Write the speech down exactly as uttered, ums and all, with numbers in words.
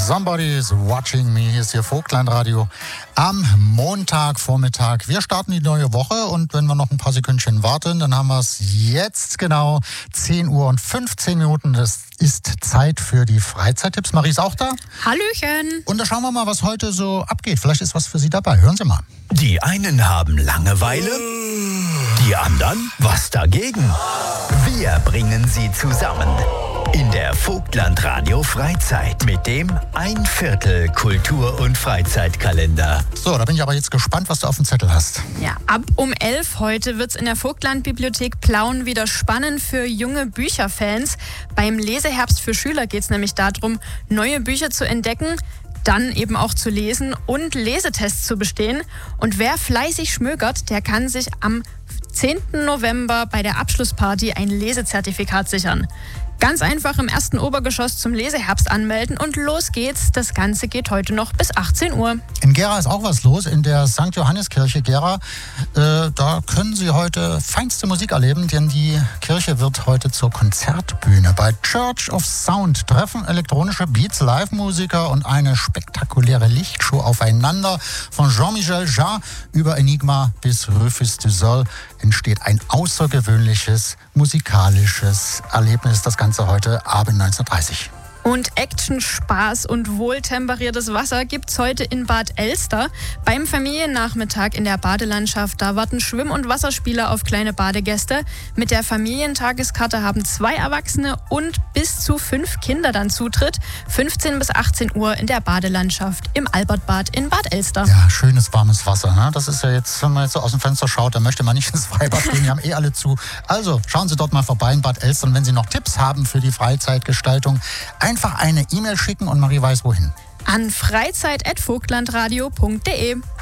Somebody's Watching Me. Hier ist Ihr Vogtlandradio am Montagvormittag. Wir starten die neue Woche und wenn wir noch ein paar Sekündchen warten, dann haben wir es jetzt genau zehn Uhr und fünfzehn Minuten. Das ist Zeit für die Freizeittipps. Marie ist auch da. Hallöchen. Und da schauen wir mal, was heute so abgeht. Vielleicht ist was für Sie dabei. Hören Sie mal. Die einen haben Langeweile, die anderen was dagegen. Wir bringen sie zusammen in der Vogtlandradio Freizeit mit dem ein Viertel Kultur- und Freizeitkalender. So, da bin ich aber jetzt gespannt, was du auf dem Zettel hast. Ja, ab um elf heute wird es in der Vogtlandbibliothek Plauen wieder spannend für junge Bücherfans. Beim Leseherbst für Schüler geht es nämlich darum, neue Bücher zu entdecken, dann eben auch zu lesen und Lesetests zu bestehen. Und wer fleißig schmökert, der kann sich am zehnten November bei der Abschlussparty ein Lesezertifikat sichern. Ganz einfach im ersten Obergeschoss zum Leseherbst anmelden und los geht's. Das Ganze geht heute noch bis achtzehn Uhr. In Gera ist auch was los, in der Sankt Johanneskirche Gera. Äh, da können Sie heute feinste Musik erleben, denn die Kirche wird heute zur Konzertbühne. Bei Church of Sound treffen elektronische Beats, Live-Musiker und eine spektakuläre Lichtshow aufeinander. Von Jean-Michel Jarre über Enigma bis Rufus du Sol entsteht ein außergewöhnliches musikalisches Erlebnis. Das Ganze heute Abend neunzehn Uhr dreißig. Und Action, Spaß und wohltemperiertes Wasser gibt's heute in Bad Elster. Beim Familiennachmittag in der Badelandschaft, da warten Schwimm- und Wasserspiele auf kleine Badegäste. Mit der Familientageskarte haben zwei Erwachsene und bis zu fünf Kinder dann Zutritt. fünfzehn bis achtzehn Uhr in der Badelandschaft im Albertbad in Bad Elster. Ja, schönes warmes Wasser. Ne? Das ist ja jetzt, wenn man jetzt so aus dem Fenster schaut, dann möchte man nicht ins Freibad gehen. Die haben eh alle zu. Also schauen Sie dort mal vorbei in Bad Elster. Und wenn Sie noch Tipps haben für die Freizeitgestaltung, einfach eine E-Mail schicken und Marie weiß wohin. An freizeit at vogtlandradio punkt de.